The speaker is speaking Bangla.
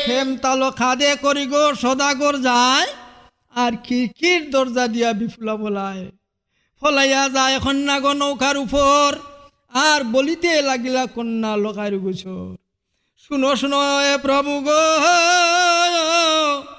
হেমতালো খাদে করি গো সদাগর যায়, আর খিড়কির দরজা দিয়া বিফুলা বলায় ফলাইয়া যায় কন্যা গো নৌকার উপর, আর বলিতে লাগিলা কন্যা লোকার গোছর। শুনো শুনো এ প্রভু গো,